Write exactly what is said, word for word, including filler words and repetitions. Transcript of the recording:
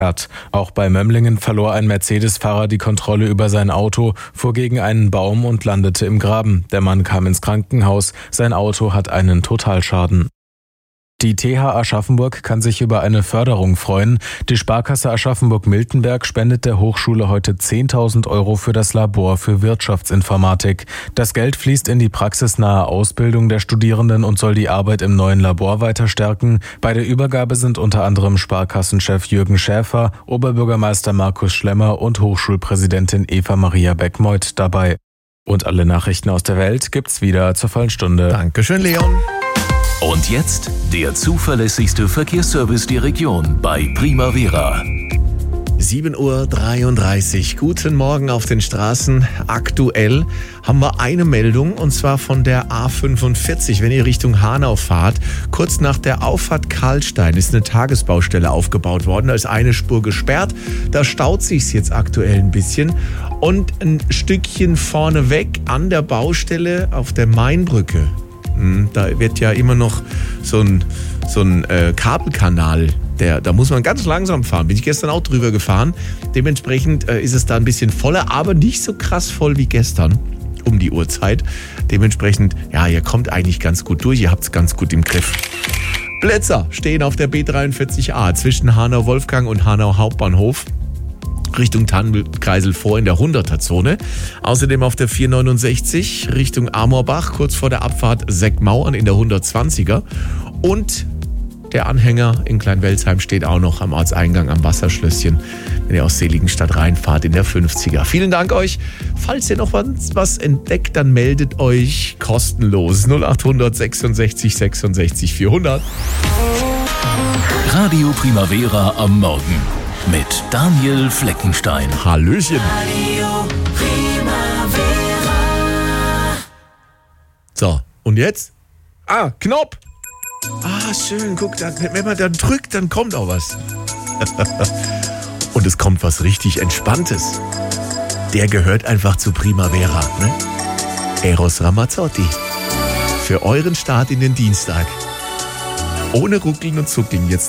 Auch bei Mömlingen verlor ein Mercedes-Fahrer die Kontrolle über sein Auto, fuhr gegen einen Baum und landete im Graben. Der Mann kam ins Krankenhaus, sein Auto hat einen Totalschaden. Die T H Aschaffenburg kann sich über eine Förderung freuen. Die Sparkasse Aschaffenburg-Miltenberg spendet der Hochschule heute zehntausend Euro für das Labor für Wirtschaftsinformatik. Das Geld fließt in die praxisnahe Ausbildung der Studierenden und soll die Arbeit im neuen Labor weiter stärken. Bei der Übergabe sind unter anderem Sparkassenchef Jürgen Schäfer, Oberbürgermeister Markus Schlemmer und Hochschulpräsidentin Eva Maria Beckmeuth dabei. Und alle Nachrichten aus der Welt gibt's wieder zur vollen Stunde. Dankeschön, Leon. Und jetzt der zuverlässigste Verkehrsservice der Region bei Primavera. sieben Uhr dreiunddreißig. Guten Morgen auf den Straßen. Aktuell haben wir eine Meldung und zwar von der A fünfundvierzig. Wenn ihr Richtung Hanau fahrt, kurz nach der Auffahrt Karlstein ist eine Tagesbaustelle aufgebaut worden. Da ist eine Spur gesperrt. Da staut sich's jetzt aktuell ein bisschen. Und ein Stückchen vorne weg an der Baustelle auf der Mainbrücke. Da wird ja immer noch so ein, so ein äh, Kabelkanal, der, da muss man ganz langsam fahren. Bin ich gestern auch drüber gefahren. Dementsprechend äh, ist es da ein bisschen voller, aber nicht so krass voll wie gestern um die Uhrzeit. Dementsprechend, ja, ihr kommt eigentlich ganz gut durch, ihr habt es ganz gut im Griff. Blitzer stehen auf der B dreiundvierzig A zwischen Hanau-Wolfgang und Hanau Hauptbahnhof. Richtung Tannenkreisel vor in der hunderter-Zone. Außerdem auf der vierhundertneunundsechzig Richtung Amorbach, kurz vor der Abfahrt Seckmauern in der hundertzwanziger. Und der Anhänger in Kleinwelzheim steht auch noch am Ortseingang am Wasserschlösschen, wenn ihr aus Seligenstadt reinfahrt in der fünfziger. Vielen Dank euch. Falls ihr noch was, was entdeckt, dann meldet euch kostenlos. null achthundert sechsundsechzig sechsundsechzig vierhundert. Radio Primavera am Morgen. Mit Daniel Fleckenstein. Hallöchen. Radio Primavera. So, und jetzt? Ah, Knopf. Ah, schön, guck, da, wenn man dann drückt, dann kommt auch was. Und es kommt was richtig Entspanntes. Der gehört einfach zu Primavera, ne? Eros Ramazzotti. Für euren Start in den Dienstag. Ohne Ruckeln und Zuckeln jetzt